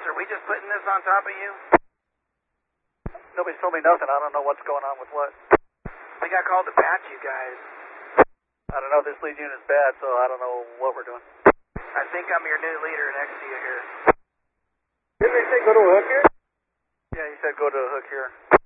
Are we just putting this on top of you? Nobody's told me nothing. I don't know what's going on with what. We got called to patch you guys. I don't know. This lead unit's bad, so I don't know what we're doing. I think I'm your new leader next to you here. Didn't they say go to a hook here? Yeah, he said go to a hook here.